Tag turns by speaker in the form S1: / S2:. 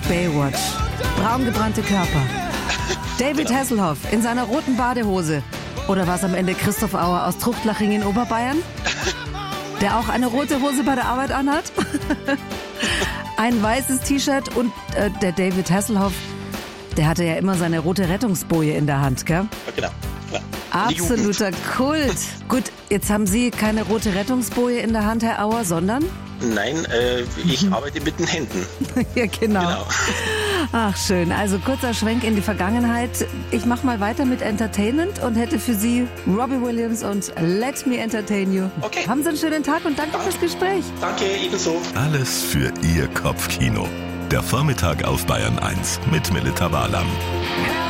S1: Baywatch. Braungebrannte Körper. David Hasselhoff in seiner roten Badehose. Oder war es am Ende Christoph Auer aus Truchtlaching in Oberbayern? Der auch eine rote Hose bei der Arbeit anhat? Ein weißes T-Shirt und der David Hasselhoff, der hatte ja immer seine rote Rettungsboje in der Hand, gell?
S2: Ja, genau. Ja.
S1: Absoluter Kult. Gut, jetzt haben Sie keine rote Rettungsboje in der Hand, Herr Auer, sondern?
S2: Nein, ich arbeite mit den Händen.
S1: Ja, genau. Ach, schön. Also kurzer Schwenk in die Vergangenheit. Ich mache mal weiter mit Entertainment und hätte für Sie Robbie Williams und Let Me Entertain You.
S2: Okay.
S1: Haben Sie einen schönen Tag und danke fürs Gespräch.
S2: Danke, ebenso.
S3: Alles für Ihr Kopfkino. Der Vormittag auf Bayern 1 mit Melita Walam.